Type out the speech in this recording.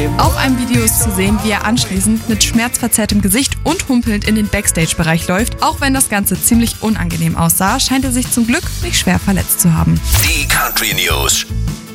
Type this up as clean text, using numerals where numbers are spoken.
Auf einem Video ist zu sehen, wie er anschließend mit schmerzverzerrtem Gesicht und humpelnd in den Backstage-Bereich läuft. Auch wenn das Ganze ziemlich unangenehm aussah, scheint er sich zum Glück nicht schwer verletzt zu haben. Die Country News.